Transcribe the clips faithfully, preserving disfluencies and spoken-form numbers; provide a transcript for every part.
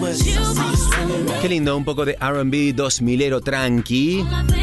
Qué lindo, un poco de R and B dos milero tranqui.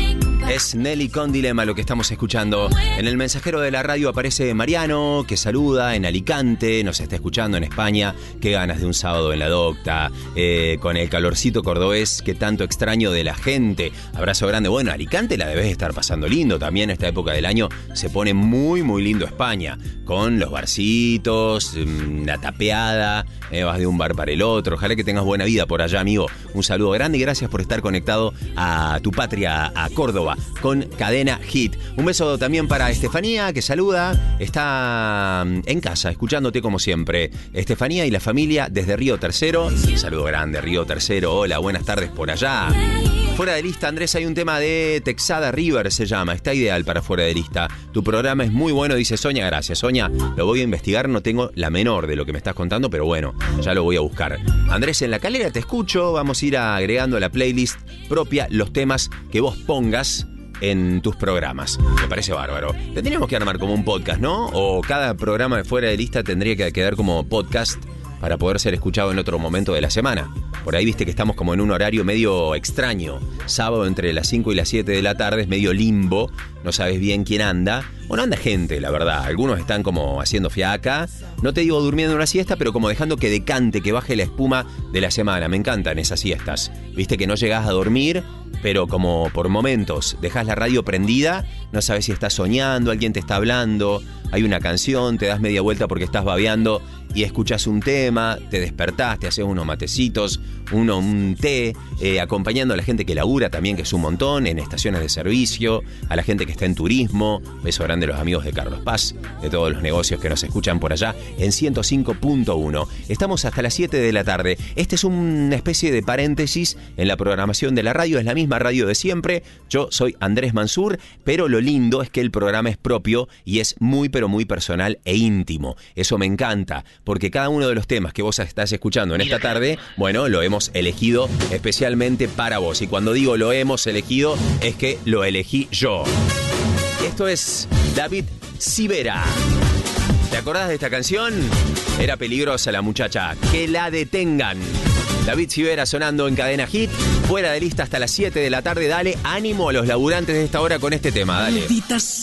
Es Nelly con Dilema lo que estamos escuchando. En el mensajero de la radio aparece Mariano, que saluda en Alicante, nos está escuchando en España. Qué ganas de un sábado en la docta, eh, con el calorcito cordobés que tanto extraño de la gente. Abrazo grande. Bueno, Alicante la debes estar pasando lindo. También esta época del año se pone muy, muy lindo España. Con los barcitos, la tapeada, eh, vas de un bar para el otro. Ojalá que tengas buena vida por allá, amigo. Un saludo grande y gracias por estar conectado a tu patria, a Córdoba, con Cadena Hit. Un beso también para Estefanía, que saluda. Está en casa, escuchándote como siempre. Estefanía y la familia desde Río Tercero. Saludo grande, Río Tercero. Hola, buenas tardes por allá. Fuera de lista, Andrés, hay un tema de Texada River, se llama. Está ideal para Fuera de Lista. Tu programa es muy bueno, dice Sonia. Gracias, Sonia. Lo voy a investigar, no tengo la menor de lo que me estás contando, pero bueno, ya lo voy a buscar. Andrés, en la calera te escucho. Vamos a ir agregando a la playlist propia los temas que vos pongas en tus programas. Me parece bárbaro. Tendríamos que armar como un podcast, ¿no? O cada programa de Fuera de Lista tendría que quedar como podcast para poder ser escuchado en otro momento de la semana. Por ahí viste que estamos como en un horario medio extraño. Sábado entre las cinco y las siete de la tarde es medio limbo. No sabes bien quién anda. Bueno, anda gente, la verdad. Algunos están como haciendo fiaca. No te digo durmiendo una siesta, pero como dejando que decante, que baje la espuma de la semana. Me encantan esas siestas. Viste que no llegás a dormir, pero como por momentos dejás la radio prendida, no sabes si estás soñando, alguien te está hablando, hay una canción, te das media vuelta porque estás babeando y escuchas un tema, te despertás, te haces unos matecitos, uno, un té, eh, acompañando a la gente que labura también, que es un montón, en estaciones de servicio, a la gente que está en turismo. Beso grande a los amigos de Carlos Paz, de todos los negocios que nos escuchan por allá en ciento cinco punto uno. Estamos hasta las siete de la tarde. Este es una especie de paréntesis en la programación de la radio, es la misma radio de siempre. Yo soy Andrés Mansur, pero lo lindo es que el programa es propio y es muy pero muy personal e íntimo. Eso me encanta, porque cada uno de los temas que vos estás escuchando en esta tarde, bueno, lo hemos elegido especialmente para vos. Y cuando digo lo hemos elegido, es que lo elegí yo. Esto es David Sivera. ¿Te acordás de esta canción? Era peligrosa la muchacha. Que la detengan. David Sivera sonando en Cadena Hit. Fuera de lista hasta las siete de la tarde. Dale ánimo a los laburantes de esta hora con este tema. Dale.